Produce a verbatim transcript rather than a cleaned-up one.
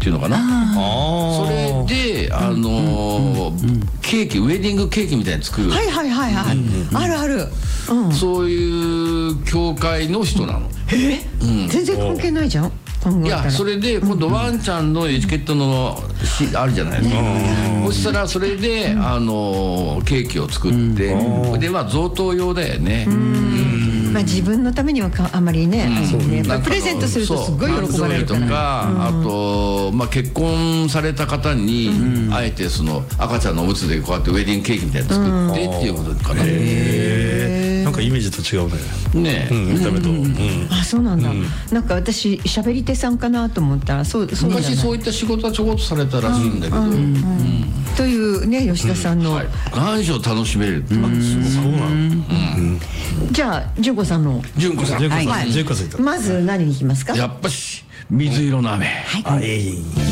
っていうのかな。それであのケーキ、ウェディングケーキみたいに作る、 はいはいはいはい、あるある、 そういう教会の人なの。 え、全然関係ないじゃん。 いや、それで今度ワンちゃんのエチケットのしあるじゃないですか。そしたらそれであのケーキを作って、でまあ贈答用だよね。 まあ自分のためにはあまりね、プレゼントするとすごい喜ばれるから。とか、 あとまあ結婚された方にあえてその赤ちゃんのおむつでこうやってウェディングケーキみたいなの作ってっていうことかな。 なんかイメージと違うね。ね、見た目と。 あ、そうなんだ。なんか私喋り手さんかなと思ったら、そうそう昔そういった仕事はちょこっとされたらしいんだけど。 というね、吉田さんの願書を楽しめる。そうなの。 じゃあ純子さんの。 純子さん。 まず何に行きますか。 やっぱし水色の雨。 はい。